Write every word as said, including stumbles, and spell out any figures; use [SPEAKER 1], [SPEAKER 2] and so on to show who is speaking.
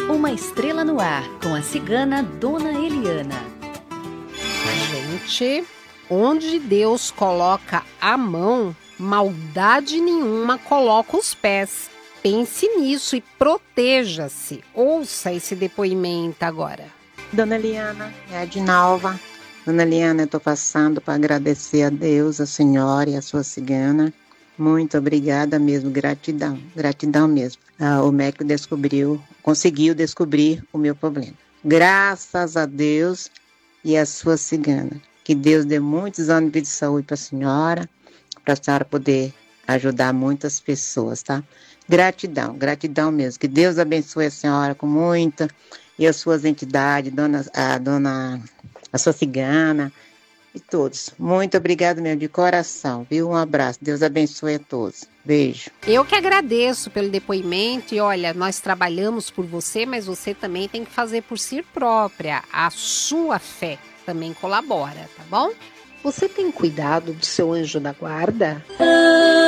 [SPEAKER 1] Uma estrela no ar, com a cigana Dona Eliana.
[SPEAKER 2] Gente, onde Deus coloca a mão, maldade nenhuma coloca os pés. Pense nisso e proteja-se. Ouça esse depoimento agora.
[SPEAKER 3] Dona Eliana, é a Dinalva. Dona Eliana, eu estou passando para agradecer a Deus, a senhora e a sua cigana. Muito obrigada mesmo, gratidão, gratidão mesmo. Ah, o médico descobriu, conseguiu descobrir o meu problema. Graças a Deus e a sua cigana. Que Deus dê muitos anos de vida e saúde para a senhora, para a senhora poder ajudar muitas pessoas, tá? Gratidão, gratidão mesmo. Que Deus abençoe a senhora com muita, e as suas entidades, dona, a dona, a sua cigana, e todos. Muito obrigada mesmo, de coração, viu? Um abraço. Deus abençoe a todos. Beijo.
[SPEAKER 2] Eu que agradeço pelo depoimento e olha, nós trabalhamos por você, mas você também tem que fazer por si própria. A sua fé também colabora, tá bom?
[SPEAKER 4] Você tem cuidado do seu anjo da guarda?